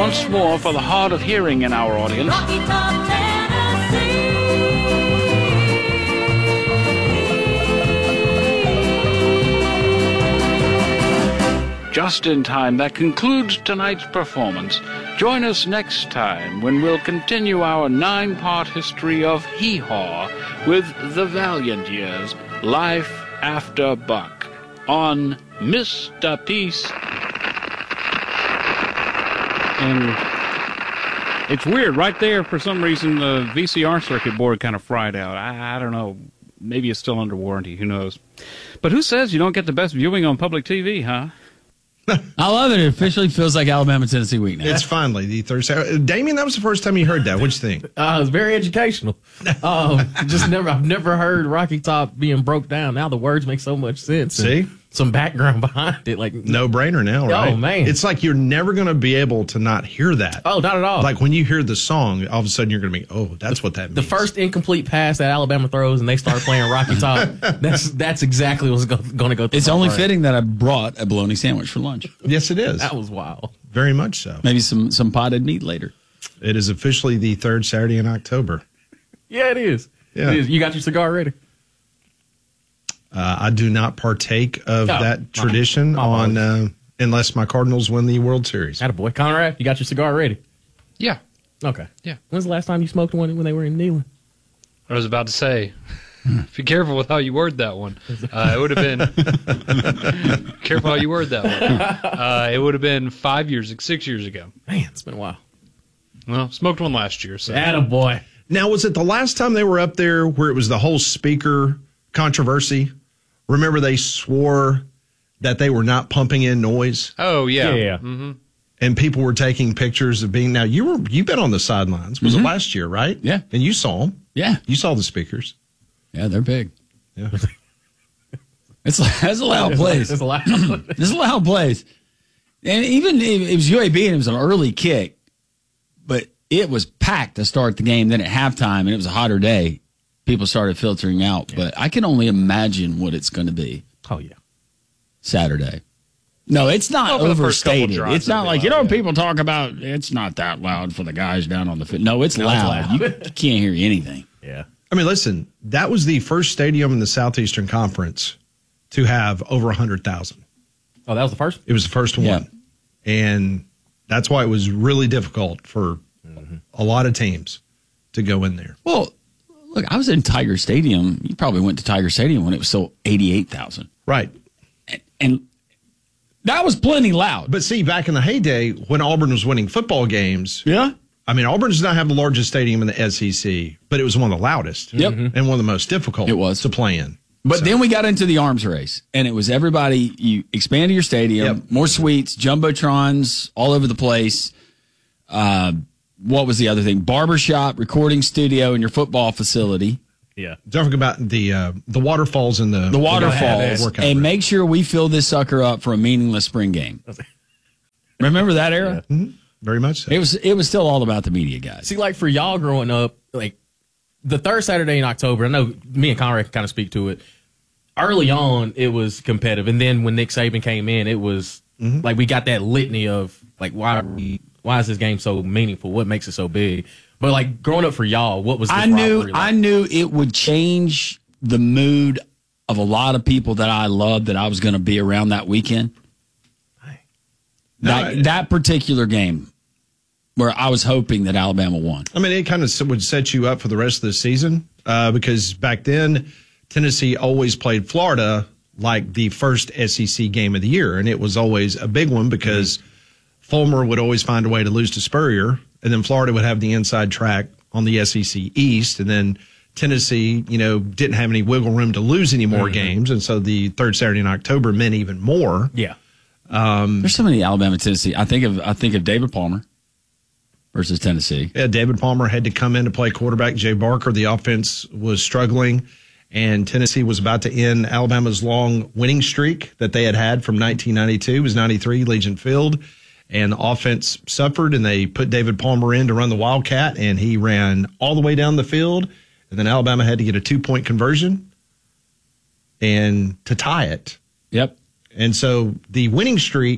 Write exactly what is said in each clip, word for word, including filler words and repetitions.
once more for the hard of hearing in our audience. Rocky Top, Tennessee. Just in time, that concludes tonight's performance. Join us next time when we'll continue our nine-part history of Hee-Haw with The Valiant Years, Life After Buck, on Mister Peace. And it's weird. Right there, for some reason, the V C R circuit board kind of fried out. I, I don't know. Maybe it's still under warranty. Who knows? But who says you don't get the best viewing on public T V, huh? I love it. It officially feels like Alabama-Tennessee week now. It's finally the third Saturday. Damien, that was the first time you heard that. What'd you think? Uh, it was very educational. Um, just never, I've never heard Rocky Top being broke down. Now the words make so much sense. See? Some background behind it. Like No brainer now, right? Oh, man. It's like you're never going to be able to not hear that. Oh, not at all. Like when you hear the song, all of a sudden you're going to be, oh, that's what that means. The first incomplete pass that Alabama throws and they start playing Rocky Top, that's that's exactly what's going to go through. It's only fitting that I brought a bologna sandwich for lunch. Yes, it is. That was wild. Very much so. Maybe some, some potted meat later. It is officially the third Saturday in October. Yeah, it is. Yeah. It is. You got your cigar ready? Uh, I do not partake of Oh, that tradition my on uh, unless my Cardinals win the World Series. Attaboy. Conrad, you got your cigar ready? Yeah. Okay. Yeah. When's the last time you smoked one when they were in Neyland? I was about to say, be careful with how you word that one. Uh, it would have been, careful how you word that one. Uh, it would have been five years, six years ago. Man, it's been a while. Well, smoked one last year. So. Attaboy. Now, was it the last time they were up there where it was the whole speaker controversy? Remember they swore that they were not pumping in noise? Oh, yeah. Yeah, yeah. Mm-hmm. And people were taking pictures of being, now you were, you've been on the sidelines. Was Mm-hmm. it last year, right? Yeah. And you saw them. Yeah. You saw the speakers. Yeah, they're big. Yeah. It's, it's a loud place. It's a loud. It's a loud place. And even if it was U A B and it was an early kick, but it was packed to start the game. Then at halftime, and it was a hotter day, people started filtering out. Yeah. But I can only imagine what it's going to be. Oh, yeah. Saturday. No, it's not Well, overstated. It's not like, you know, loud, yeah. people talk about it's not that loud for the guys down on the field. No, it's No, it's loud. loud. You can't hear anything. Yeah. I mean, listen, that was the first stadium in the Southeastern Conference to have over one hundred thousand. Oh, that was the first? It was the first one. Yeah. And that's why it was really difficult for mm-hmm. a lot of teams to go in there. Well, look, I was in Tiger Stadium. You probably went to Tiger Stadium when it was still eighty-eight thousand. Right. And, and that was plenty loud. But see, back in the heyday, when Auburn was winning football games, Yeah. I mean, Auburn does not have the largest stadium in the S E C, but it was one of the loudest. Yep. And one of the most difficult It was. to play in. But So- then we got into the arms race, and it was everybody. You expanded your stadium, Yep. more suites, jumbotrons all over the place. Uh, what was the other thing? Barbershop, recording studio, and your football facility. Yeah. Don't forget about the uh, the waterfalls and the The waterfalls, workout and room. make sure we fill this sucker up for a meaningless spring game. Remember that era? Yeah. Mm-hmm. Very much so. It was. It was still all about the media guys. See, like for y'all growing up, like the third Saturday in October, I know me and Conrad can kind of speak to it. Early on, it was competitive, and then when Nick Saban came in, it was mm-hmm. like we got that litany of like why why is this game so meaningful? What makes it so big? But like growing up for y'all, what was this I knew. rivalry like? I knew it would change the mood of a lot of people that I loved that I was going to be around that weekend. No, that I- that particular game, where I was hoping that Alabama won. I mean, it kind of would set you up for the rest of the season uh, because back then, Tennessee always played Florida like the first S E C game of the year. And it was always a big one because mm-hmm. Fulmer would always find a way to lose to Spurrier. And then Florida would have the inside track on the S E C East. And then Tennessee, you know, didn't have any wiggle room to lose any more mm-hmm. games. And so the third Saturday in October meant even more. Yeah. Um, There's so many Alabama, Tennessee. I think of I think of David Palmer versus Tennessee. Yeah, David Palmer had to come in to play quarterback. Jay Barker, the offense was struggling, and Tennessee was about to end Alabama's long winning streak that they had had from nineteen ninety-two. It was ninety-three, Legion Field, and the offense suffered, and they put David Palmer in to run the Wildcat, and he ran all the way down the field, and then Alabama had to get a two-point conversion and to tie it. Yep. And so the winning streak,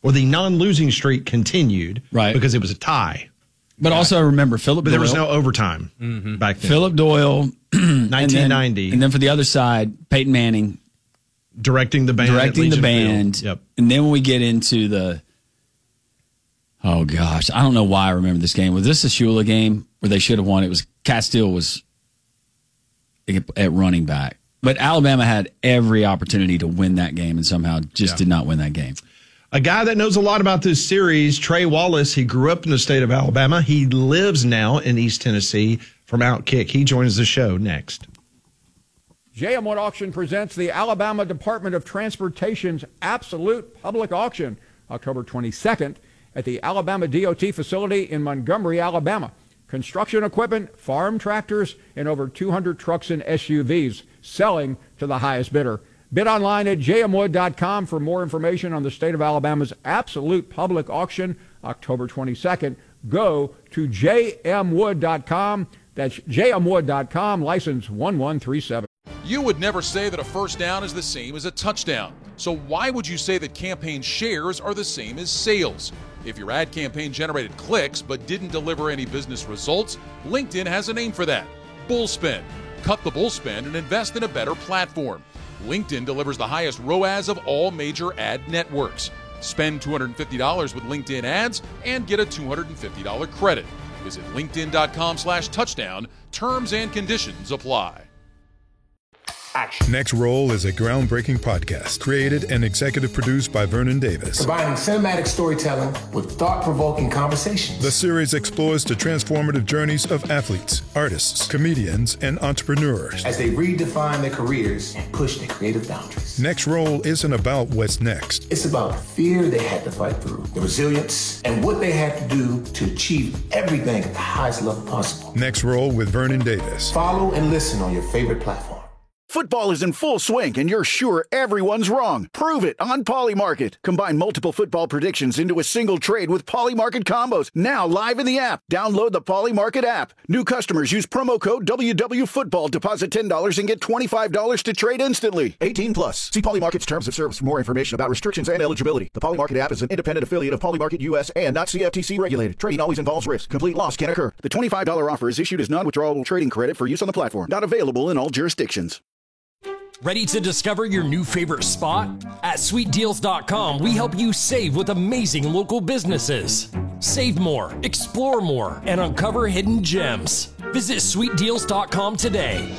or the non-losing streak continued, Right. because it was a tie. But also remember Philip But Doyle. there was no overtime Mm-hmm. back then. Philip Doyle. nineteen ninety. And then, and then for the other side, Peyton Manning directing the band. at directing the Legion band. Field. Yep. And then when we get into the, oh gosh, I don't know why I remember this game. Was this a Shula game where they should have won? It was Castile was at running back. But Alabama had every opportunity to win that game and somehow just Yeah. did not win that game. A guy that knows a lot about this series, Trey Wallace, he grew up in the state of Alabama. He lives now in East Tennessee from Outkick. He joins the show next. J M Wood Auction presents the Alabama Department of Transportation's Absolute Public Auction, October twenty-second, at the Alabama D O T facility in Montgomery, Alabama. Construction equipment, farm tractors, and over two hundred trucks and S U Vs selling to the highest bidder. Bid online at j m wood dot com for more information on the state of Alabama's Absolute Public Auction, October twenty-second. Go to j m wood dot com. That's j m wood dot com, license one one three seven. You would never say that a first down is the same as a touchdown. So why would you say that campaign shares are the same as sales? If your ad campaign generated clicks but didn't deliver any business results, LinkedIn has a name for that: Bullspend. Cut the bullspend and invest in a better platform. LinkedIn delivers the highest R O A S of all major ad networks. Spend two hundred fifty dollars with LinkedIn ads and get a two hundred fifty dollars credit. Visit linkedin dot com slash touchdown. Terms and conditions apply. Next Roll is a groundbreaking podcast created and executive produced by Vernon Davis. Combining cinematic storytelling with thought-provoking conversations. The series explores the transformative journeys of athletes, artists, comedians, and entrepreneurs as they redefine their careers and push their creative boundaries. Next Roll isn't about what's next. It's about the fear they had to fight through, the resilience, and what they had to do to achieve everything at the highest level possible. Next Roll with Vernon Davis. Follow and listen on your favorite platform. Football is in full swing, and you're sure everyone's wrong. Prove it on Polymarket. Combine multiple football predictions into a single trade with Polymarket combos. Now live in the app. Download the Polymarket app. New customers use promo code W W Football. Deposit ten dollars and get twenty-five dollars to trade instantly. eighteen plus. See Polymarket's terms of service for more information about restrictions and eligibility. The Polymarket app is an independent affiliate of Polymarket U S and not C F T C regulated. Trading always involves risk. Complete loss can occur. The twenty-five dollars offer is issued as non-withdrawable trading credit for use on the platform. Not available in all jurisdictions. Ready to discover your new favorite spot? At sweet deals dot com, we help you save with amazing local businesses. Save more, explore more, and uncover hidden gems. Visit sweet deals dot com today.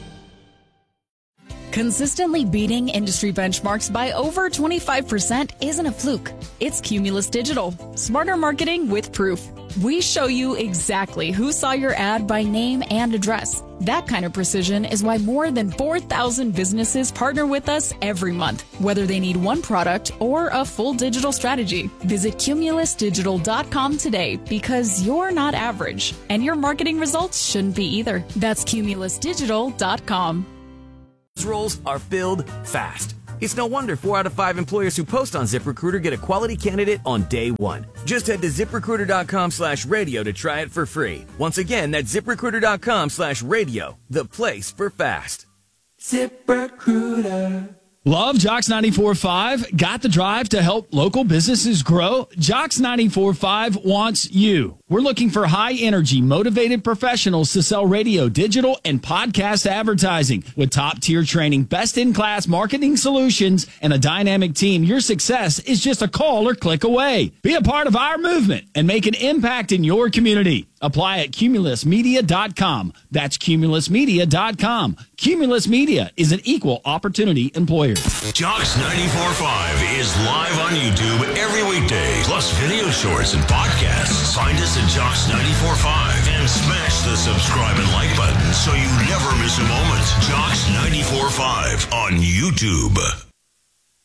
Consistently beating industry benchmarks by over twenty-five percent isn't a fluke. It's Cumulus Digital. Smarter marketing with proof. We show you exactly who saw your ad by name and address. That kind of precision is why more than four thousand businesses partner with us every month, whether they need one product or a full digital strategy. Visit cumulus digital dot com today, because you're not average, and your marketing results shouldn't be either. That's cumulus digital dot com. Roles are filled fast. It's no wonder four out of five employers who post on ZipRecruiter get a quality candidate on day one. Just head to ziprecruiter dot com slash radio to try it for free. Once again, that's ziprecruiter dot com slash radio, the place for fast. ZipRecruiter. Love Jocks ninety-four point five? Got the drive to help local businesses grow? Jocks ninety-four point five wants you. We're looking for high-energy, motivated professionals to sell radio, digital, and podcast advertising. With top-tier training, best-in-class marketing solutions, and a dynamic team, your success is just a call or click away. Be a part of our movement and make an impact in your community. Apply at cumulus media dot com. That's cumulus media dot com. Cumulus Media is an equal opportunity employer. Jocks ninety-four point five is live on YouTube every weekday, plus video shorts and podcasts. Find us at Jocks ninety-four point five and smash the subscribe and like button so you never miss a moment. Jocks ninety-four point five on YouTube.